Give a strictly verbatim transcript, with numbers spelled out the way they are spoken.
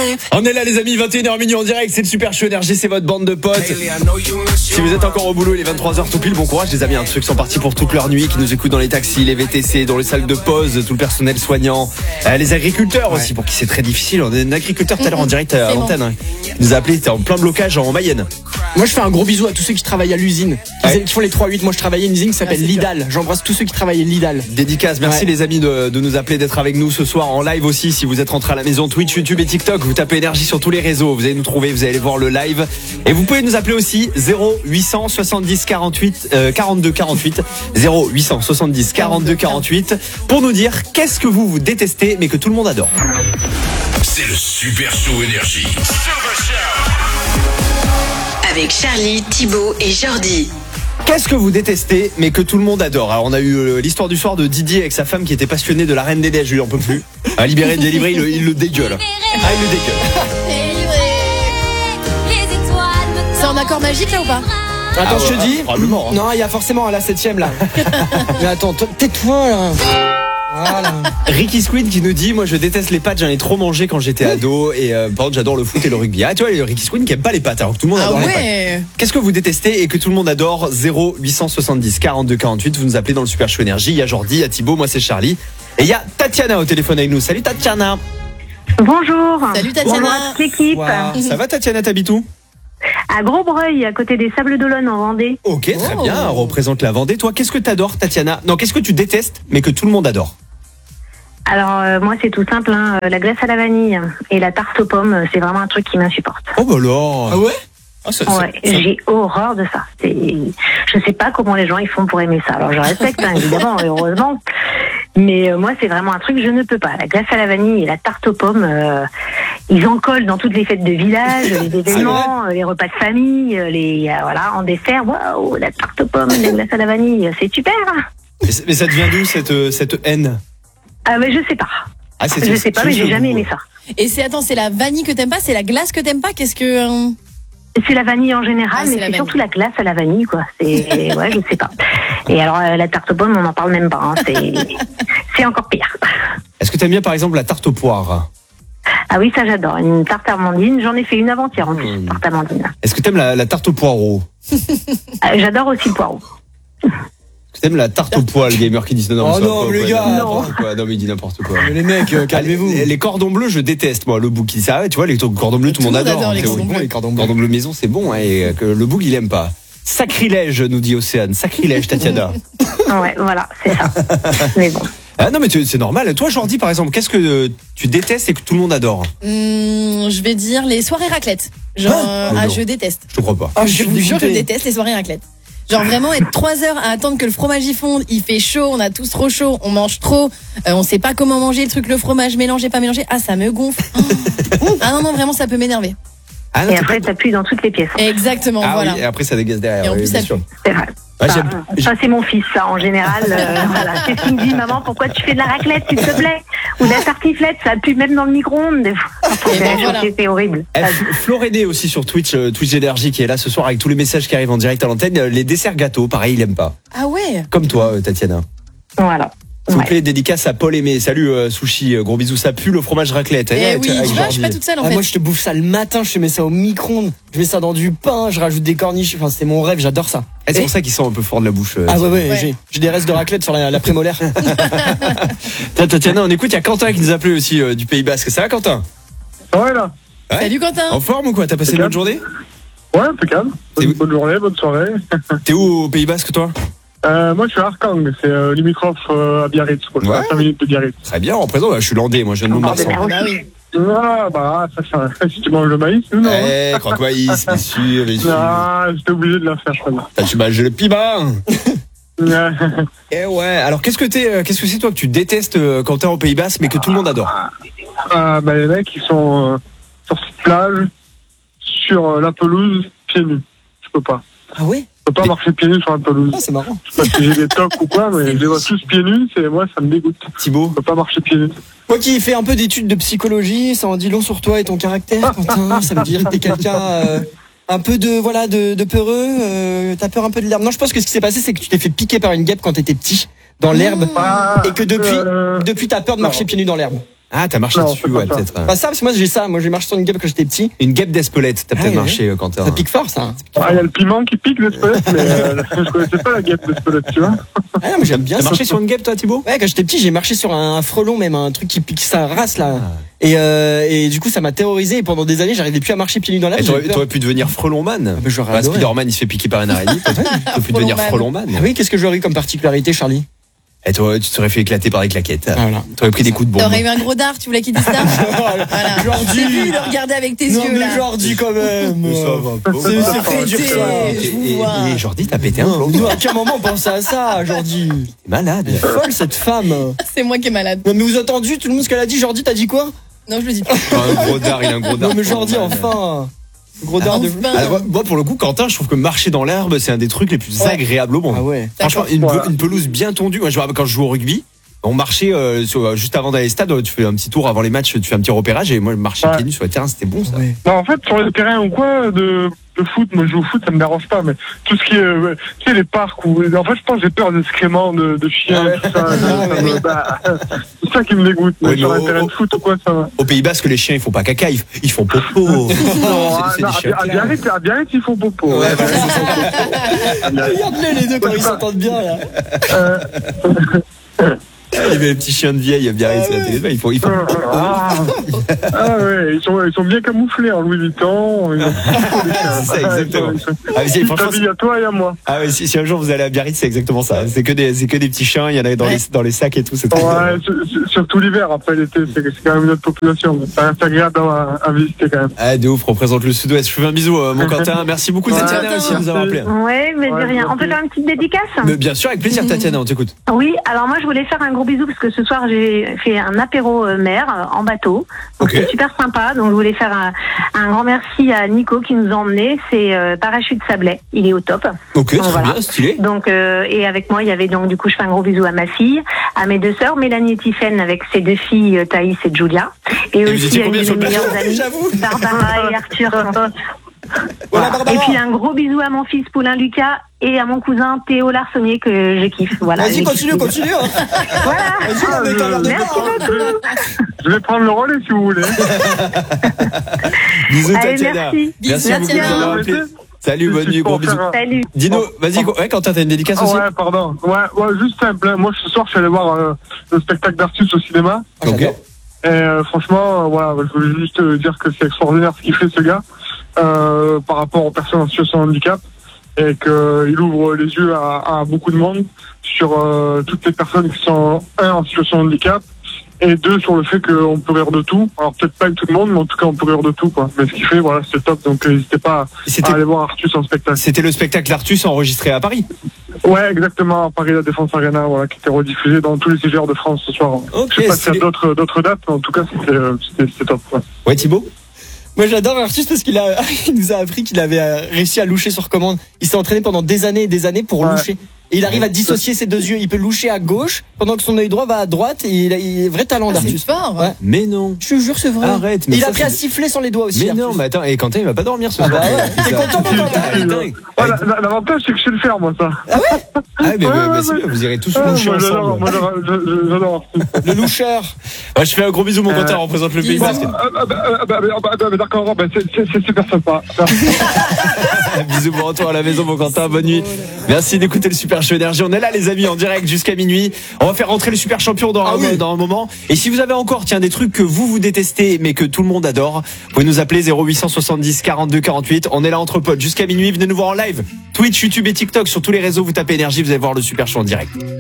On est là les amis, vingt et une heures minuit en direct, c'est le Super Show Énergie, c'est votre bande de potes. Si vous êtes encore au boulot, il est vingt-trois heures tout pile, bon courage les amis, hein, ceux qui sont partis pour toute leur nuit, qui nous écoutent dans les taxis, les V T C, dans les salles de pause, tout le personnel soignant, euh, les agriculteurs aussi, pour qui c'est très difficile. On a un agriculteur tout à l'heure en direct à l'antenne, hein, qui nous a appelé, c'était en plein blocage en Mayenne. Moi je fais un gros bisou à tous ceux qui travaillent à l'usine, qui, ouais. qui font les trois huit. Moi je travaillais à une usine qui s'appelle Lidl. J'embrasse tous ceux qui travaillent à Lidl. Dédicace, merci ouais. les amis de, de nous appeler, d'être avec nous ce soir en live aussi. Si vous êtes rentrés à la maison, Twitch, YouTube et TikTok, vous tapez Énergie sur tous les réseaux, vous allez nous trouver, vous allez voir le live. Et vous pouvez nous appeler aussi zéro huit cent soixante-dix quarante-huit euh, quarante-deux quarante-huit zéro huit cent soixante-dix quarante-deux quarante-huit pour nous dire qu'est-ce que vous vous détestez mais que tout le monde adore. C'est le Super Show Énergie. Avec Charlie, Thibaut et Jordi. Qu'est-ce que vous détestez mais que tout le monde adore? Alors on a eu euh, l'histoire du soir de Didier avec sa femme qui était passionnée de la Reine des Neiges, je lui en peux plus. À libérer, délivré, il, le- il le dégueule. Ah, il le dégueule. C'est en accord magique là ou pas? Attends, Ah, je te ouais, dis. probablement, hein. Non, il y a forcément à la septième là. Mais attends, toi, tais-toi là. Voilà. Ricky Squid qui nous dit, moi je déteste les pâtes, j'en ai trop mangé quand j'étais ado et euh, par contre j'adore le foot et le rugby. Ah tu vois, Ricky Squid qui aime pas les pâtes alors que tout le monde Ah adore les pâtes. ouais. Qu'est-ce que vous détestez et que tout le monde adore? Zéro huit cent soixante-dix quarante-deux quarante-huit, vous nous appelez dans le Super Show Énergie. Il y a Jordi, il y a Thibaut, moi c'est Charlie et il y a Tatiana au téléphone avec nous. Salut Tatiana. Bonjour. Salut Bonjour Tatiana. à toute l'équipe. Wow. Ça va Tatiana, t'habites où? À Grosbreuil, à côté des Sables d'Olonne en Vendée. Ok, très Oh. bien, représente la Vendée. Toi, qu'est-ce que t'adores Tatiana? Non, qu'est-ce que tu détestes mais que tout le monde adore? Alors euh, moi c'est tout simple, hein, la glace à la vanille et la tarte aux pommes, c'est vraiment un truc qui m'insupporte. Oh bah là. Ah ouais? Ah, ça, ça- Ouais, ça- j'ai horreur de ça. C'est... Je sais pas comment les gens ils font pour aimer ça. Alors je respecte hein, évidemment, heureusement. Mais euh, moi c'est vraiment un truc je ne peux pas. La glace à la vanille et la tarte aux pommes, euh, ils en collent dans toutes les fêtes de village, les événements, euh, les repas de famille, euh, les euh, voilà en dessert. Waouh, la tarte aux pommes, la glace à la vanille, c'est super. Mais, mais ça te vient d'où cette, euh, cette haine? Ah mais je sais pas. Ah, c'est, Je c'est- sais pas, c'est mais j'ai juste jamais le goût. aimé ça. Et c'est attends, c'est la vanille que t'aimes pas, c'est la glace que t'aimes pas? Qu'est-ce que euh, C'est la vanille en général, Ah, c'est mais la c'est vanille. surtout la glace à la vanille, quoi. C'est, ouais, je sais pas. Et alors, euh, la tarte aux pommes, on n'en parle même pas, hein. C'est, c'est encore pire. Est-ce que t'aimes bien par exemple la tarte aux poires? Ah oui, ça j'adore. Une tarte amandine, j'en ai fait une avant-hier en plus, Mmh. tarte amandine. Est-ce que t'aimes la, la tarte aux poireaux? Euh, j'adore aussi le poireau. Est-ce que t'aimes la tarte aux pois, le gamer qui dit non, non, Oh ça non, va pas, les ouais, gars, n'importe quoi. Non, mais il dit n'importe quoi. Mais les mecs, euh, calmez-vous. Les, les cordons bleus, je déteste, moi. Le boug, qui ça, tu vois, les cordons bleus, tout le monde Tout le monde adore. adore les C'est cordons bon, bleus. les cordons bleus. Cordons bleus maison, c'est bon, hein, et que le boug, il aime pas. Sacrilège, nous dit Océane. Sacrilège, Tatiana. Ouais, voilà, c'est ça. Mais bon. Ah non, mais tu- c'est normal. Toi, Jordi, par exemple, qu'est-ce que euh, tu détestes et que tout le monde adore? hum, je vais dire les soirées raclette. Genre euh, Oh ah, non. je déteste. Je te crois pas. Ah, je je suis vous jure, je dégoûté. déteste les soirées raclette. Genre vraiment être trois heures à attendre que le fromage y fonde, il fait chaud, on a tous trop chaud, on mange trop, euh, on sait pas comment manger le truc, le fromage mélangé, pas mélangé, ah ça me gonfle. Oh. Ah non non vraiment ça peut m'énerver. Ah, non, Et t'es après, pas- ça pue dans toutes les pièces. Exactement ah voilà. oui, et après, ça dégaze derrière. Et en oui, plus, bien ça sûr. pue. C'est vrai. Ah, Ça, j'aime- ça, c'est mon fils, ça, en général. euh, voilà. Qu'est-ce qu'il me dit, maman, pourquoi tu fais de la raclette, s'il te plaît? Ou de la tartiflette, ça pue même dans le micro-ondes, des fois. Et ben C'est- voilà. c'est horrible. Eh, F- Florédé aussi sur Twitch, euh, Twitch Énergie qui est là ce soir avec tous les messages qui arrivent en direct à l'antenne. Euh, Les desserts gâteaux, pareil, il aime pas. Ah ouais. Comme toi, euh, Tatiana. Voilà. S'il vous Ouais. plaît, dédicace à Paul Aimé. Salut euh, Sushi, euh, gros bisous. Ça pue le fromage raclette. Eh Eh, oui, avec tu vois, je Jordi. suis pas toute seule en Ah, fait. moi je te bouffe ça le matin, je te mets ça au micro-ondes, je mets ça dans du pain, je rajoute des corniches, enfin c'est mon rêve, j'adore ça. Eh, c'est Et- pour ça qu'ils sont un peu forts de la bouche. euh, Ah ouais ouais, Ouais. J'ai, j'ai des restes de raclette sur la, la prémolaire. Tiens, Tatiana, on écoute, il y a Quentin qui nous a appelé aussi euh, du Pays Basque. Ça va, Quentin? Ouais, là. Ouais. Salut Quentin. En forme ou quoi? T'as passé une bonne journée? Ouais, impeccable. C'est Bonne, où bonne journée, bonne soirée. T'es où au Pays Basque, toi? Euh, moi, je suis à Arkang, c'est euh, limitrophe euh, à Biarritz, quoi. Ouais. À cinq minutes de Biarritz. Très bien, en présent, je suis landais, moi, je viens de Bord de Mont-de-Marsan. mer Bah aussi. oui. Ah, bah, ça, ça, si tu manges le maïs, non. Eh, croque-maïs, bien sûr, bien sûr. Ah, j'étais obligé de la faire, celle-là. T'as tu manges le piment. Ouais. Eh ouais, alors qu'est-ce que t'es, euh, qu'est-ce que c'est toi que tu détestes euh, quand t'es au Pays Basque mais que tout le monde adore? Ah, bah, les mecs, ils sont euh, sur cette plage, sur euh, la pelouse, pieds nus. Je peux pas. Ah ouais? Je peux pas marcher pieds nus sur la pelouse. Ah c'est marrant. Je sais pas si j'ai des tocs ou quoi, mais je les vois tous pieds nus, c'est moi, ça me dégoûte. Thibaut? Je peux pas marcher pieds nus. Moi qui fais un peu d'études de psychologie, ça en dit long sur toi et ton caractère, Quentin. Ça veut dire que t'es quelqu'un euh, un peu de voilà de, de peureux. Euh, t'as peur un peu de l'herbe. Non, je pense que ce qui s'est passé, c'est que tu t'es fait piquer par une guêpe quand t'étais petit dans l'herbe Ah, et que depuis euh, depuis t'as peur de marcher non. pieds nus dans l'herbe. Ah, t'as marché Non, dessus, c'est pas ouais, ça. peut-être. Pas ça, parce que moi j'ai ça. Moi j'ai marché sur une guêpe quand j'étais petit. Une guêpe d'Espelette, t'as Ah, peut-être ouais. marché, euh, Quentin. Ça pique fort, ça. Ah, il y a le piment qui pique d'Espelette, mais euh, je connaissais pas la guêpe d'Espelette, tu vois. Ah non, mais j'aime bien T'as ça. marché sur une guêpe, toi, Thibaut? Ouais, quand j'étais petit, j'ai marché sur un frelon, même un truc qui pique sa race là. Et, euh, et du coup, ça m'a terrorisé. Et pendant des années, j'arrivais plus à marcher pieds nus dans l'air. Et j'avais t'aurais, peur. t'aurais pu devenir frelonman. mais j'aurais Bah, adoré. Spider-Man, il se fait piquer par une araignée. T'aurais t'aurais pu devenir frelonman. Ah oui, qu'est-ce que j'aurais eu comme particularité, Charlie? Et toi, tu te serais fait éclater par des claquettes. Ah, voilà. T'aurais pris des coups de bombe. T'aurais eu un gros dard, tu voulais qu'il dise ça? Voilà. Jordi. J'ai vu le regarder avec tes Non, yeux mais là. Jordi, quand même. Mais ça va pas. C'est c'est fait dur, Arrêtez. ça. Et, Je vous et, vois. et Jordi, t'as pété un plomb. Nous, à quel moment on pensait à ça, Jordi? T'es malade. Elle est folle, cette femme. C'est moi qui est malade. Non, mais vous avez entendu tout le monde ce qu'elle a dit? Jordi, t'as dit quoi? Non, je le dis pas. Un gros dard, il a un gros dard. Non, mais Jordi, enfin. Gros dard de. Enfin. Alors, moi, moi, pour le coup, Quentin, je trouve que marcher dans l'herbe, c'est un des trucs les plus Ouais. agréables au monde. Ah ouais. Franchement, une, Voilà. une pelouse bien tondue. Moi, je me rappelle quand je jouais au rugby, on marchait euh, sur- juste avant d'aller au stade, tu fais un petit tour avant les matchs, tu fais un petit repérage, et moi, je marchais Ouais. pieds nus sur le terrain, c'était bon, ça. Ouais. Non, en fait, sur les terrains ou quoi de, de foot, moi je joue au foot, ça me dérange pas, mais tout ce qui est, euh, tu sais, les parcs où, en fait, je pense que j'ai peur des excréments de, de chiens, Ouais. tout ça. ça me- bah, c'est ça qui me dégoûte. Mais Ouais, sur mais un au- terrain de foot ou quoi, ça va. Au Pays Basque, les chiens, ils font pas caca, ils, ils font popo. Non, C'est- c'est à, des non, chiens à, à Biarritz, à Biarritz, ils font popo. Ouais, Ouais, voilà, Regarde-les les deux quand Ouais, ils ça- s'entendent bien là. euh, Il y avait les petits chiens de vieille à Biarritz, Ah à la télé, ils font, ils font euh, ah, ah ouais, ils sont, ils sont bien camouflés en Louis Vuitton. Ils ont- C'est ça, exactement. Ils sont- Ah, mais c'est- ils franchement, s'habillent à toi et à moi. Ah ouais, si, si un jour vous allez à Biarritz, c'est exactement ça. C'est que des, c'est que des petits chiens, il y en a dans les, dans les sacs et tout. C'est trop Ouais, drôle. sur- sur- surtout l'hiver, après l'été, c'est c'est quand même une autre population. mais Ça reste agréable à, à visiter quand même. Ah, de ouf, représente le Sud-Ouest. Je fais un bisou, euh, mon Quentin. Merci beaucoup, Ouais. Tatiana, aussi, de nous avoir appelé. Ouais, mais Ouais, de rien. On peut merci. faire une petite dédicace? Mais bien sûr, avec plaisir, Tatiana, on t'écoute. Oui, alors moi je voulais faire un gros bisou parce que ce soir j'ai fait un apéro euh, mer euh, en bateau. Donc Ok. c'est super sympa. Donc je voulais faire un, un grand merci à Nico qui nous a emmenés. C'est euh, Parachute Sablé. Il est au top. Ok, Bon, très voilà. bien, stylé. Donc euh, et avec moi il y avait donc du coup je fais un gros bisou à ma fille, à mes deux sœurs Mélanie et Tiffaine avec ses deux filles euh, Thaïs et Julia, et, vous aussi étiez à combien une sur de le mes bateau meilleures amies, J'avoue. Barbara et Arthur. Voilà, Barbara. Et puis un gros bisou à mon fils Paulin Lucas et à mon cousin Théo Larsonnier que je kiffe. Voilà. Vas-y, Je continue, kiffe. continue. hein. Voilà. Vas-y, on met ton verre de Merci bière. beaucoup. Je vais prendre le relais si vous voulez. Bisous, Allez, Tatiana. merci. Merci Bisous, beaucoup de Tatiana. nous avoir appelé. Salut, bonne nuit, gros bisous. Salut. Dino, vas-y, ouais, Quentin, t'as une dédicace aussi? Ouais, pardon. Ouais, ouais, juste simple. hein. Moi, ce soir, je suis allé voir euh, le spectacle d'Artus au cinéma. Ok. Et euh, franchement, euh, voilà, je voulais juste euh, dire que c'est extraordinaire ce qu'il fait, ce gars, euh, par rapport aux personnes en situation de handicap. Et qu'il ouvre les yeux à, à beaucoup de monde sur euh, toutes les personnes qui sont, un, en situation de handicap, et deux, sur le fait qu'on peut rire de tout. Alors peut-être pas avec tout le monde, mais en tout cas, on peut rire de tout, quoi. Mais ce qu'il fait, voilà, c'est top. Donc euh, n'hésitez pas C'était, à aller voir Artus en spectacle. c'était le spectacle Artus enregistré à Paris. Ouais, exactement, à Paris La Défense Arena, voilà, qui était rediffusé dans tous les C G R de France ce soir. Ok, Je sais pas s'il y stylé. a d'autres, d'autres dates, mais en tout cas, c'était, euh, c'était, c'était top. Ouais. Ouais, Thibaut? Moi j'adore Artus parce qu'il a, il nous a appris qu'il avait euh, réussi à loucher sur commande. Il s'est entraîné pendant des années et des années pour Ouais. loucher. Et il arrive à dissocier ses deux yeux. Il peut loucher à gauche pendant que son œil droit va à droite. Et il a, il a vrai talent Ah, c'est d'Artus. fort. Ouais. Mais non. Je te jure, c'est vrai. Arrête, mais il ça, a appris à c'est- siffler sans les doigts aussi. Mais non, Artus. mais attends, et Quentin, il va pas dormir ce Ah soir. bah ouais. T'es content, mon Quentin? Ah, putain. Ouais, la- la- l'avantage, c'est que je sais le faire, moi, ça. Ah, mais, Ouais, mais- ouais, mais c'est ouais. bien, vous irez tous Ah, loucher moi, j'adore, ensemble. moi, j'adore, je- j'adore Artus. Le loucheur. Ouais, je fais un gros bisou, mon Euh, Quentin, représente le Pays bisous. Basque. Ah, bah, bah, bah, bah, bah, bah, d'accord, bah, c'est, c'est, c'est super sympa. Bisous pour retour à la maison, mon Quentin. Bonne nuit. Merci d'écouter le Super Show Énergie. On est là, les amis, en direct jusqu'à minuit. On va faire rentrer le Super Champion dans, Ah un, oui. dans un moment. Et si vous avez encore, tiens, des trucs que vous, vous détestez, mais que tout le monde adore, vous pouvez nous appeler zéro huit cent soixante-dix quarante-deux quarante-huit. On est là entre potes jusqu'à minuit. Venez nous voir en live. Twitch, YouTube et TikTok. Sur tous les réseaux, vous tapez Énergie, vous allez voir le Super Show en direct.